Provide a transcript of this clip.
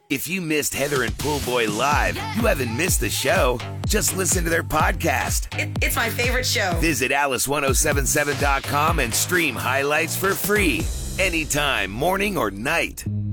If you missed Heather and Pool Boy live, you haven't missed the show. Just listen to their podcast. It's my favorite show. Visit Alice1077.com and stream highlights for free. Anytime, morning or night.